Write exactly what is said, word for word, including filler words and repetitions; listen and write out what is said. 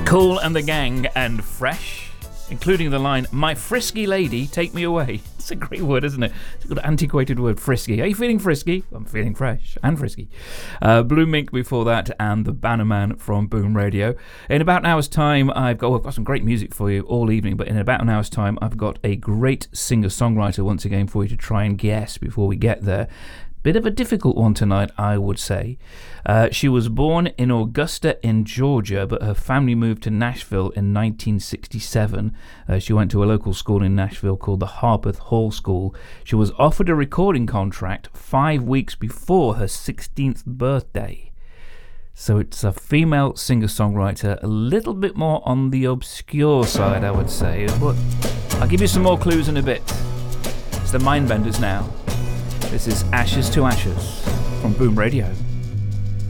Kool and the Gang and Fresh, including the line, "My frisky lady, take me away." It's a great word, isn't it? It's a good antiquated word, frisky. Are you feeling frisky? I'm feeling fresh and frisky. Uh, Blue Mink before that, and the Bannerman from Boom Radio. In about an hour's time, I've got, well, I've got some great music for you all evening, but in about an hour's time, I've got a great singer-songwriter once again for you to try and guess before we get there. Bit of a difficult one tonight, I would say. Uh, she was born in Augusta in Georgia, but her family moved to Nashville in nineteen sixty-seven. Uh, she went to a local school in Nashville called the Harpeth Hall School. She was offered a recording contract five weeks before her sixteenth birthday. So it's a female singer-songwriter, a little bit more on the obscure side, I would say. But I'll give you some more clues in a bit. It's the Mindbenders now. This is Ashes to Ashes from Boom Radio.